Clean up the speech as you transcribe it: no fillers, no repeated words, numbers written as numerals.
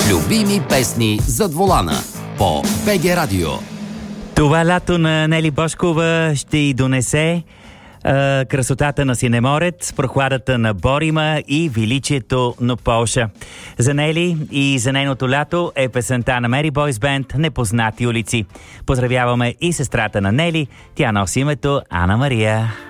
Любими песни зад волана по БГ Радио. Това лято на Нели Божкова ще й донесе красотата на Синеморец, прохладата на Борима и величието на Полша. За Нели и за нейното лято е песента на Мери Бойс Бенд "Непознати улици". Поздравяваме и сестрата на Нели. Тя носи името Ана Мария.